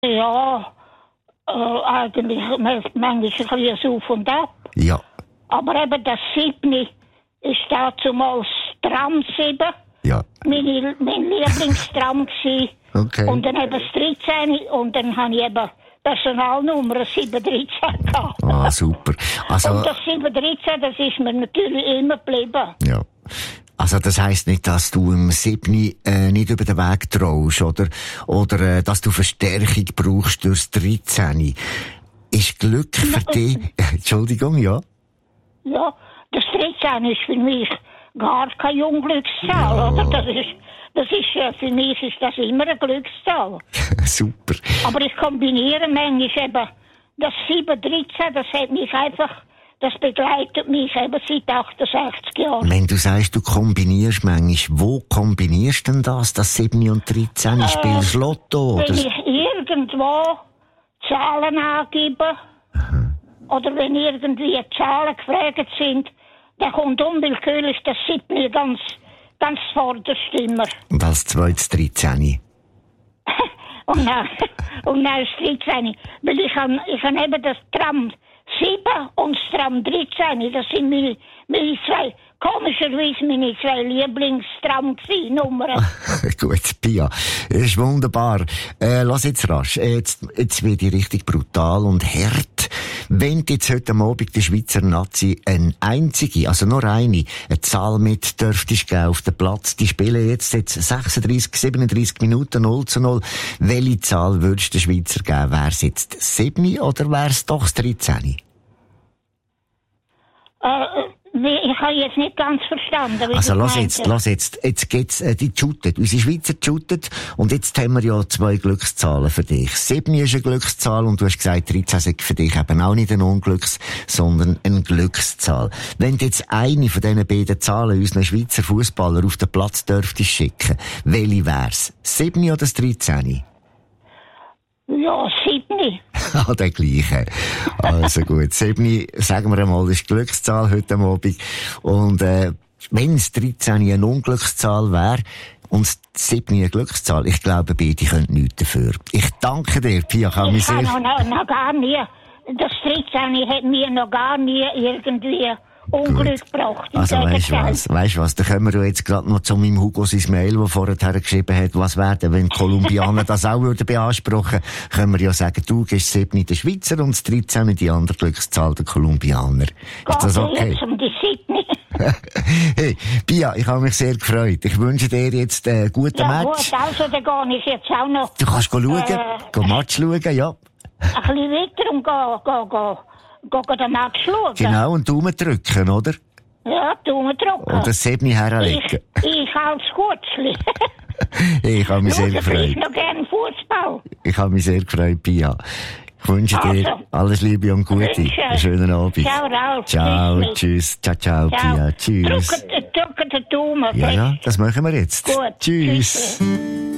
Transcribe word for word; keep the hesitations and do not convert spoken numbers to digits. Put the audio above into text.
Ja, äh, eigentlich manchmal ein bisschen auf und ab. Ja. Aber eben das siebni ist dazumals Tram sieben. Ja. Meine, mein Lieblingstram gsi. Okay. Und dann eben das dreizehn und dann habe ich eben Personalnummer sieben dreizehn gehabt. Ah, super. Also, und das sieben dreizehn, das ist mir natürlich immer geblieben. Ja. Also das heisst nicht, dass du im siebni äh, nicht über den Weg traust, oder? Oder äh, dass du Verstärkung brauchst durchs dreizehn. Ist Glück für dich... Entschuldigung, ja? Ja, das dreizehn ist für mich gar keine Unglückszahl, ja. Oder? Das ist, das ist, äh, für mich ist das immer eine Glückszahl. Super. Aber ich kombiniere manchmal eben das sieben dreizehn, das hat mich einfach... Das begleitet mich eben seit achtundsechzig Jahren. Wenn du sagst, du kombinierst manchmal, wo kombinierst du denn das, das sieben und dreizehn? Äh, Spielst du Lotto? Wenn oder? ich irgendwo Zahlen angebe, aha, oder wenn irgendwie Zahlen gefragt sind, dann kommt unwillkürlich das sieben ganz, ganz vorderst immer. Und als zweites dreizehn? und, dann, und dann das dreizehn. Weil ich habe ich hab eben das Tram sieben und das Tram dreizehn, das sind meine, meine zwei, komischerweise meine zwei Lieblingstram-Nummern. Gut, Pia, das ist wunderbar. Äh, lass jetzt rasch, jetzt, jetzt wird ich richtig brutal und hart. Wenn jetzt heute Abend der Schweizer Nazi eine einzige, also nur eine, eine Zahl mit dürftest geben auf den Platz, die spielen jetzt, jetzt sechsunddreissig, siebenunddreissig Minuten null zu null. Welche Zahl würdest du den Schweizer geben? Wär's jetzt das sieben oder wär's doch das dreizehn? Äh, ich habe jetzt nicht ganz verstanden. Also lass jetzt, lass jetzt, jetzt geht's, äh, die shootet, unsere Schweizer shootet, und jetzt haben wir ja zwei Glückszahlen für dich. sieben ist eine Glückszahl und du hast gesagt, dreizehn ist für dich eben auch nicht eine Unglücks-, sondern eine Glückszahl. Wenn du jetzt eine von diesen beiden Zahlen unseren Schweizer Fußballer auf den Platz dürftest schicken, welche wär's? sieben oder das dreizehn? Ja, sieben. Ah, der gleiche. Also gut, sieben, sagen wir einmal, ist die Glückszahl heute Abend. Und äh, wenn es dreizehn eine Unglückszahl wäre und sieben eine Glückszahl, ich glaube, beide können nichts dafür. Ich danke dir, Pia. Ich habe mich sehr... noch, noch, noch gar nie, das dreizehn hat mir noch gar nie irgendwie Unglück gebracht. Also weisst du was, weisst was, da kommen wir jetzt gerade noch zu meinem Hugo sein Mail, der vorher geschrieben hat, was wäre, wenn die Kolumbianer das auch würden beanspruchen, können wir ja sagen, du gehst sieben der Schweizer und das dreizehn die andere Glückszahl der Kolumbianer. Ist das okay? Um die Sydney. Hey, Pia, ich habe mich sehr gefreut. Ich wünsche dir jetzt einen äh, guten ja, Match. Ja gut, also dann gehe ich jetzt auch noch... Du kannst schauen, äh, gehen Match schauen, ja. Ein bisschen weiter und gehen, gehen, gehen. Gehen den Match schauen. Genau, und Daumen drücken, oder? Ja, Daumen drücken. Und das Siebni herlegen. Ich, ich als Kurzli. Ich habe mich sehr gefreut. Ich noch gerne Fußball. Ich habe mich sehr gefreut, Pia. Ich wünsche also, dir alles Liebe und Gute. Wünsche. Einen schönen Abend. Ciao, Ralf. Ciao, tschüss. Ciao, ciao, ciao. Pia. Tschüss. Drücken, drücken den Daumen. Ja, ja, das machen wir jetzt. Gut. Tschüss. Tschüss.